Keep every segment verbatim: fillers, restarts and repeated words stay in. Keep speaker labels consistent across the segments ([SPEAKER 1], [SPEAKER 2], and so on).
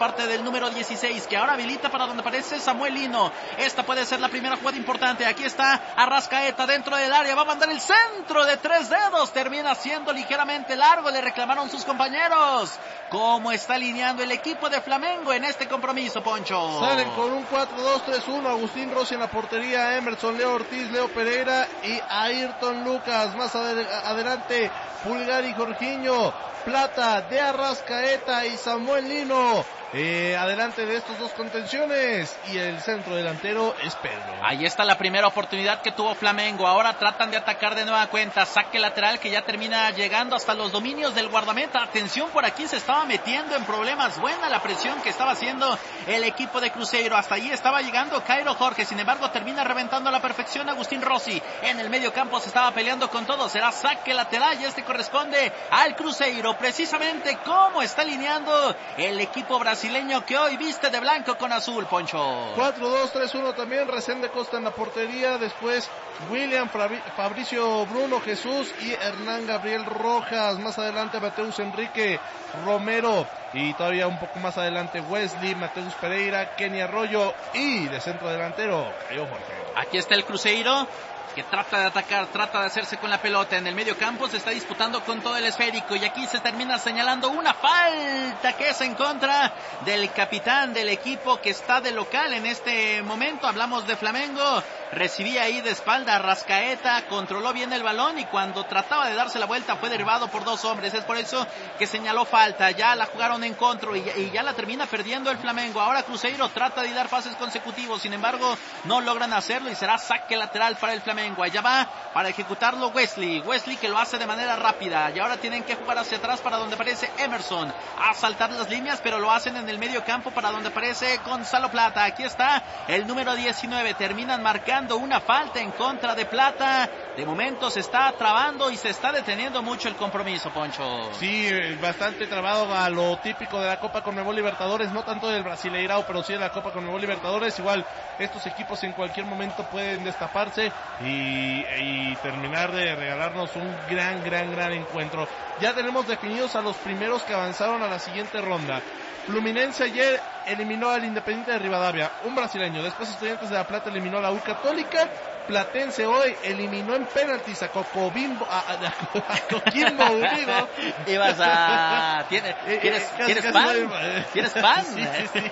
[SPEAKER 1] parte del número dieciséis, que ahora habilita para donde aparece Samuel Lino. Esta puede ser la primera jugada importante. Aquí está Arrascaeta dentro del área, va a mandar el centro de tres dedos, termina siendo ligeramente largo, le reclamaron sus compañeros. ¿Cómo está alineando el equipo de Flamengo en este compromiso, Poncho?
[SPEAKER 2] Salen con un cuatro dos tres uno, Agustín Rossi en la portería, Emerson, Leo Ortiz, Leo Pereira y Ayrton Lucas. Más adel- adelante Pulgar y Jorginho, Plata, de Arrascaeta y Samuel Lino. Eh, adelante de estos dos contenciones, y el centro delantero es Pedro.
[SPEAKER 1] Ahí está la primera oportunidad que tuvo Flamengo. Ahora tratan de atacar de nueva cuenta. Saque lateral que ya termina llegando hasta los dominios del guardameta. Atención, por aquí se estaba metiendo en problemas. Buena la presión que estaba haciendo el equipo de Cruzeiro. Hasta allí estaba llegando Cairo Jorge. Sin embargo, termina reventando a la perfección Agustín Rossi. En el medio campo se estaba peleando con todo. Será saque lateral y este corresponde al Cruzeiro. Precisamente cómo está alineando el equipo brasileño que hoy viste de blanco con azul, Poncho.
[SPEAKER 2] cuatro dos tres uno también, Resende Costa en la portería, después William, Fabricio Bruno Jesús y Hernán Gabriel Rojas. Más adelante Mateus Enrique Romero, y todavía un poco más adelante Wesley, Mateus Pereira, Kenny Arroyo, y de centro delantero Caio Jorge.
[SPEAKER 1] Aquí está el Cruzeiro, que trata de atacar, trata de hacerse con la pelota. En el medio campo se está disputando con todo el esférico, y aquí se termina señalando una falta que es en contra del capitán del equipo que está de local en este momento. Hablamos de Flamengo. Recibía ahí de espalda a Arrascaeta, controló bien el balón y cuando trataba de darse la vuelta fue derribado por dos hombres. Es por eso que señaló falta. Ya la jugaron en contra y, y ya la termina perdiendo el Flamengo. Ahora Cruzeiro trata de dar pases consecutivos, sin embargo no logran hacerlo y será saque lateral para el Flamengo. Allá va para ejecutarlo Wesley. Wesley que lo hace de manera rápida, y ahora tienen que jugar hacia atrás para donde aparece Emerson a saltar las líneas, pero lo hacen en el medio campo para donde aparece Gonzalo Plata. Aquí está el número diecinueve. Terminan marcando una falta en contra de Plata. De momento se está trabando y se está deteniendo mucho el compromiso, Poncho.
[SPEAKER 2] Sí, bastante trabado, a lo típico de la Copa Conmebol Libertadores, no tanto del Brasileirao, pero sí de la Copa Conmebol Libertadores. Igual estos equipos en cualquier momento pueden destaparse y, y terminar de regalarnos un gran, gran, gran encuentro. Ya tenemos definidos a los primeros que avanzaron a la siguiente ronda. Fluminense ayer eliminó al Independiente de Rivadavia, un brasileño. Después Estudiantes de La Plata eliminó a la U Católica. Platense hoy eliminó en penaltis a Cocobimbo, a, a, a Coquimbo Unido.
[SPEAKER 1] Ibas a... ¿Tienes, ¿tienes,
[SPEAKER 2] casi,
[SPEAKER 1] ¿tienes
[SPEAKER 2] casi
[SPEAKER 1] pan?
[SPEAKER 2] No hay...
[SPEAKER 1] ¿Tienes pan?
[SPEAKER 2] Sí, sí, sí.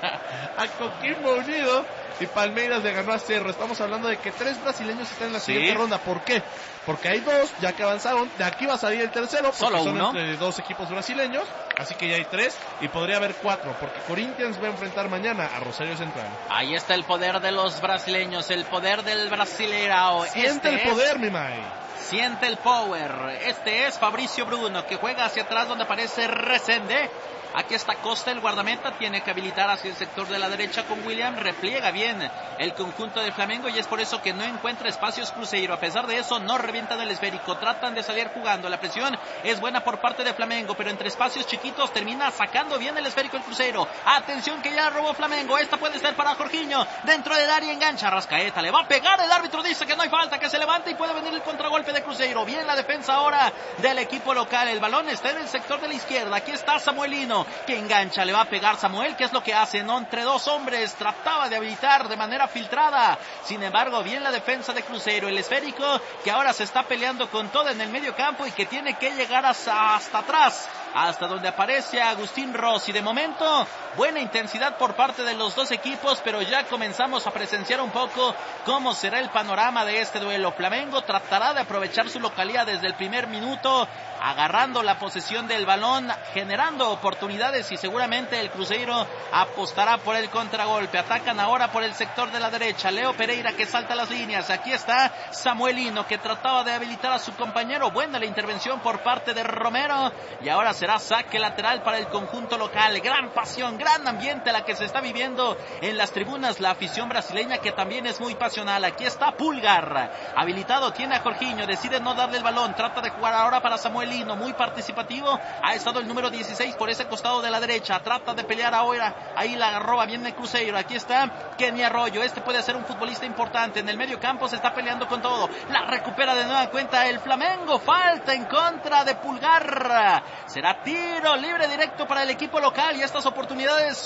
[SPEAKER 2] A Coquimbo Unido, y Palmeiras le ganó a Cerro. Estamos hablando de que tres brasileños están en la siguiente sí. ronda. ¿Por qué? Porque hay dos, ya que avanzaron. De aquí va a salir el tercero, porque
[SPEAKER 1] solo
[SPEAKER 2] son
[SPEAKER 1] uno.
[SPEAKER 2] Entre dos equipos brasileños. Así que ya hay tres, y podría haber cuatro, porque Corinthians va a enfrentar mañana a Rosario Central.
[SPEAKER 1] Ahí está el poder de los brasileños, el poder del Brasileirao.
[SPEAKER 2] Siente
[SPEAKER 1] este
[SPEAKER 2] el poder,
[SPEAKER 1] es...
[SPEAKER 2] mi Mai.
[SPEAKER 1] Siente el power. Este es Fabricio Bruno, que juega hacia atrás donde aparece Resende. Aquí está Costa, el guardameta, tiene que habilitar hacia el sector de la derecha con William. Repliega bien el conjunto de Flamengo y es por eso que no encuentra espacios Cruzeiro. A pesar de eso, no revientan el esférico, tratan de salir jugando. La presión es buena por parte de Flamengo, pero entre espacios chiquitos termina sacando bien el esférico el Cruzeiro. Atención que ya robó Flamengo. Esta puede ser para Jorginho. Dentro del área engancha Arrascaeta. Le va a pegar. El árbitro dice que no hay falta, que se levanta y puede venir el contragolpe de Cruzeiro. Bien la defensa ahora del equipo local. El balón está en el sector de la izquierda. Aquí está Samuel Lino, que engancha, le va a pegar Samuel, que es lo que hace, ¿no? Entre dos hombres, trataba de habilitar de manera filtrada, sin embargo, bien la defensa de Cruzeiro, el esférico, que ahora se está peleando con todo en el medio campo y que tiene que llegar hasta, hasta atrás, hasta donde aparece Agustín Rossi. De momento, buena intensidad por parte de los dos equipos, pero ya comenzamos a presenciar un poco cómo será el panorama de este duelo. Flamengo tratará de aprovechar su localidad desde el primer minuto, agarrando la posesión del balón, generando oportunidades, y seguramente el Cruzeiro apostará por el contragolpe. Atacan ahora por el sector de la derecha, Leo Pereira que salta las líneas. Aquí está Samuel Lino, que trataba de habilitar a su compañero. Buena la intervención por parte de Romero, y ahora será saque lateral para el conjunto local. Gran pasión, gran ambiente la que se está viviendo en las tribunas, la afición brasileña, que también es muy pasional. Aquí está Pulgar, habilitado, tiene a Jorginho, decide no darle el balón, trata de jugar ahora para Samuel Lino, muy participativo, ha estado el número dieciséis por ese costado de la derecha, trata de pelear ahora, ahí la roba bien el Cruzeiro. Aquí está Kenny Arroyo, este puede ser un futbolista importante, en el medio campo se está peleando con todo, la recupera de nueva cuenta el Flamengo, falta en contra de Pulgar, será tiro libre directo para el equipo local, y estas oportunidades